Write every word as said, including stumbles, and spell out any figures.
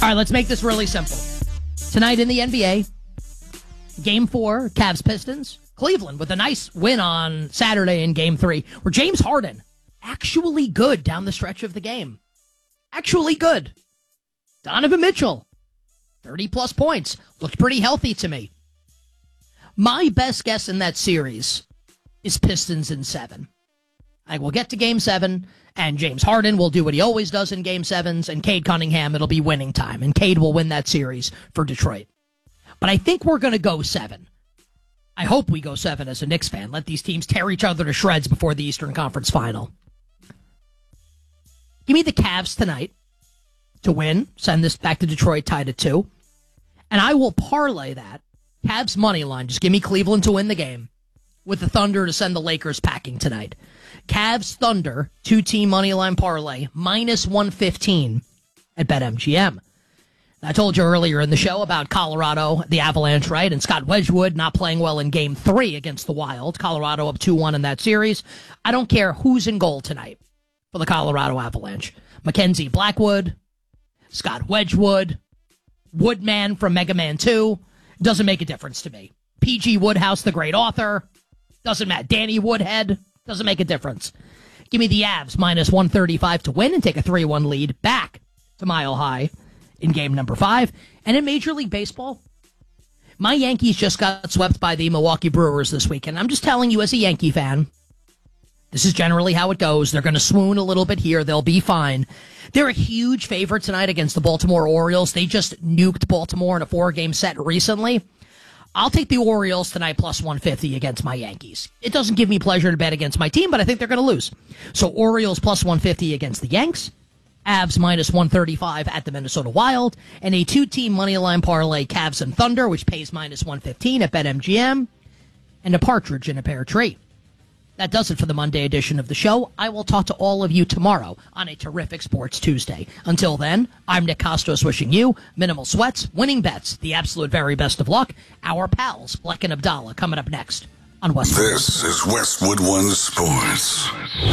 All right, let's make this really simple. Tonight in the N B A, Game four, Cavs-Pistons. Cleveland with a nice win on Saturday in Game three, where James Harden actually good down the stretch of the game. Actually good. Donovan Mitchell, thirty-plus points. Looked pretty healthy to me. My best guess in that series is Pistons in seven. I will get to Game seven, and James Harden will do what he always does in Game sevens, and Cade Cunningham, it'll be winning time, and Cade will win that series for Detroit. But I think we're going to go seven. I hope we go seven as a Knicks fan. Let these teams tear each other to shreds before the Eastern Conference Final. Give me the Cavs tonight to win. Send this back to Detroit tied at two. And I will parlay that. Cavs money line. Just give me Cleveland to win the game. With the Thunder to send the Lakers packing tonight. Cavs Thunder, two-team money line parlay, minus one fifteen at BetMGM. I told you earlier in the show about Colorado, the Avalanche, right? And Scott Wedgwood not playing well in Game three against the Wild. Colorado up two one in that series. I don't care who's in goal tonight for the Colorado Avalanche. Mackenzie Blackwood, Scott Wedgwood, Woodman from Mega Man two. Doesn't make a difference to me. P G Woodhouse, the great author. Doesn't matter. Danny Woodhead. Doesn't make a difference. Give me the Avs minus one thirty-five to win and take a three one lead back to Mile High in game number five. And in Major League Baseball, my Yankees just got swept by the Milwaukee Brewers this weekend. I'm just telling you as a Yankee fan, this is generally how it goes. They're going to swoon a little bit here. They'll be fine. They're a huge favorite tonight against the Baltimore Orioles. They just nuked Baltimore in a four-game set recently. I'll take the Orioles tonight plus one fifty against my Yankees. It doesn't give me pleasure to bet against my team, but I think they're going to lose. So Orioles plus one fifty against the Yanks. Avs minus one thirty-five at the Minnesota Wild, and a two-team moneyline parlay, Cavs and Thunder, which pays minus one fifteen at BetMGM, and a partridge in a pear tree. That does it for the Monday edition of the show. I will talk to all of you tomorrow on a terrific Sports Tuesday. Until then, I'm Nick Costos wishing you minimal sweats, winning bets, the absolute very best of luck. Our pals, Bleck and Abdallah, coming up next on Westwood. This is Westwood One Sports.